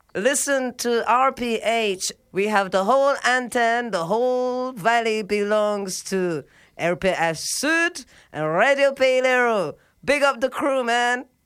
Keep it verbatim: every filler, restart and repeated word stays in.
Listen to R P H. We have the whole antenne, the whole valley belongs to R P H Sud and Radio Pelero. Big up the crew, man.